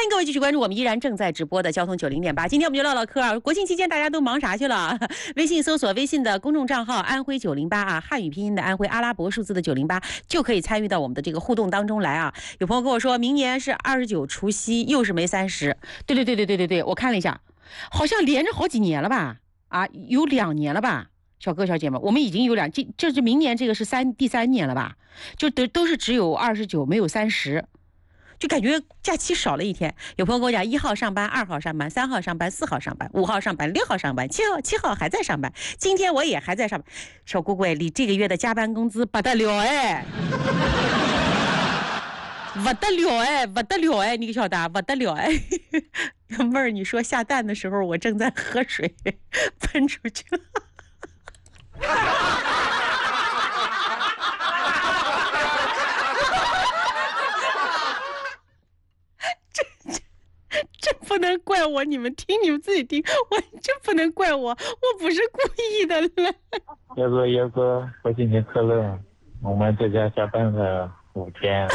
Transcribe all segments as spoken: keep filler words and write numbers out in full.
迎各位继续关注我们依然正在直播的交通九零点八。今天我们就唠唠嗑啊，国庆期间大家都忙啥去了？微信搜索微信的公众账号安徽九零八啊，汉语拼音的安徽，阿拉伯数字的九零八，就可以参与到我们的这个互动当中来啊。有朋友跟我说，明年是二十九除夕，又是没三十。对对对对对对对，我看了一下，好像连着好几年了吧？啊，有两年了吧？小哥小姐们，我们已经有两，这这是明年这个是三第三年了吧？就都都是只有二十九，没有三十。就感觉假期少了一天。有朋友跟我讲，一号上班，二号上班，三号上班，四号上班，五号上班，六号上班，七号七号还在上班，今天我也还在上班。小姑姑，你这个月的加班工资不得了哎，不得了哎，不得了哎，你晓得不得了哎。妹儿，你说下蛋的时候，我正在喝水，喷出去了。这不能怪我，你们听你们自己听，我这不能怪我，我不是故意的了。 幺哥幺哥，国庆节快乐！我们在家加班了五天。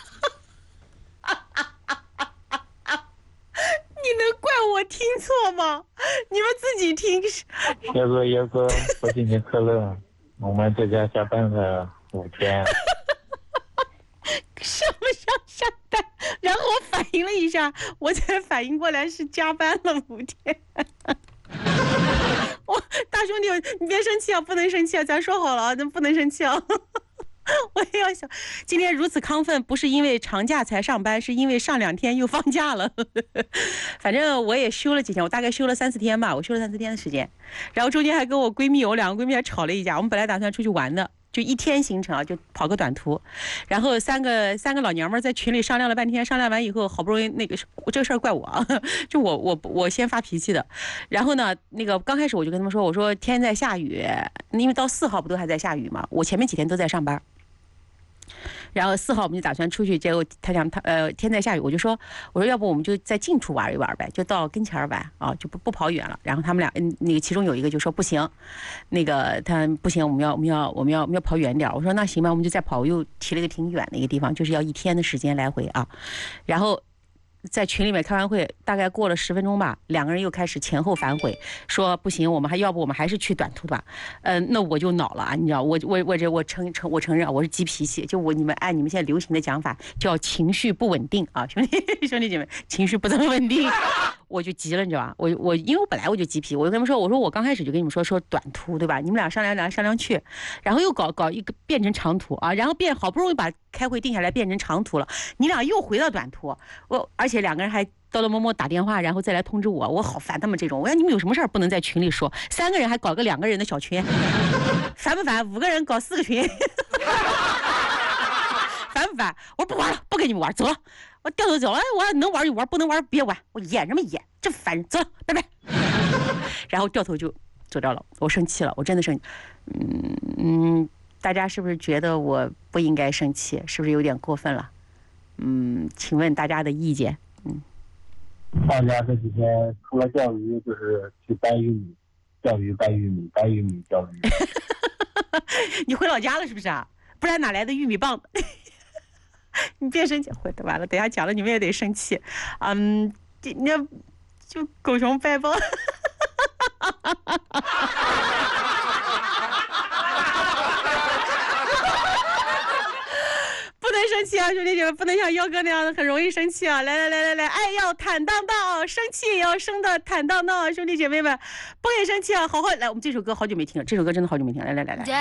你能怪我听错吗？你们自己听。 幺哥幺哥，国庆节快乐！我们在家加班了五天。 上不上下蛋？然后我反应了一下，我才反应过来是加班了五天。我大兄弟，你别生气啊，不能生气啊，咱说好了啊，咱不能生气啊。我也要想，今天如此亢奋，不是因为长假才上班，是因为上两天又放假了。反正我也休了几天，我大概休了三四天吧，我休了三四天的时间。然后中间还跟我闺蜜，我两个闺蜜还吵了一架。我们本来打算出去玩的。就一天行程啊，就跑个短途，然后三个三个老娘们在群里商量了半天，商量完以后，好不容易那个这个事儿怪我啊，就我我我先发脾气的。然后呢，那个刚开始我就跟他们说，我说天在下雨，因为到四号不都还在下雨嘛，我前面几天都在上班。然后四号我们就打算出去，结果他讲他呃天在下雨，我就说我说要不我们就在近处玩一玩呗，就到跟前玩啊，就不不跑远了。然后他们俩嗯那个其中有一个就说不行，那个他不行，我们要我们要我们要我们要跑远点。我说那行吧，我们就再跑，我又提了一个挺远的一个地方，就是要一天的时间来回啊。然后在群里面开完会，大概过了十分钟吧，两个人又开始前后反悔，说不行，我们还要不我们还是去短途吧。嗯、呃，那我就恼了啊，你知道，我我我这我承承我承认啊，我是急脾气，就我你们按你们现在流行的讲法叫情绪不稳定啊，兄弟兄弟姐妹，情绪不怎么稳定，我就急了，你知道吧？我我因为我本来我就急脾，我就跟他们说，我说我刚开始就跟你们说说短途对吧？你们俩商量量商量去，然后又搞搞一个变成长途啊，然后变好不容易把开会定下来变成长途了，你俩又回到短途，我而且。而且两个人还叨叨摸摸打电话，然后再来通知我，我好烦他们这种。我说你们有什么事儿不能在群里说？三个人还搞个两个人的小群，烦不烦？五个人搞四个群，烦不烦？我说不玩了，不跟你们玩，走了。我掉头走了，我能玩就玩，不能玩别玩。我演什么演？真烦人，走了，拜拜。然后掉头就走掉了。我生气了，我真的生气。嗯嗯，大家是不是觉得我不应该生气？是不是有点过分了？嗯，请问大家的意见？嗯， 放假这几天除了钓鱼，就是去掰玉米，钓鱼掰玉米，掰玉米钓鱼。 你回老家了是不是啊？不然哪来的玉米棒？你别生气，回完了，等下讲了你们也得生气。嗯，那就狗熊掰棒。不能生气啊，兄弟姐妹，不能像幺哥那样的很容易生气啊！来来来来来，爱要坦荡荡，生气也要生的坦荡荡啊！兄弟姐妹们，不可以生气啊！好好来，我们这首歌好久没听了，这首歌真的好久没听了，来来来来。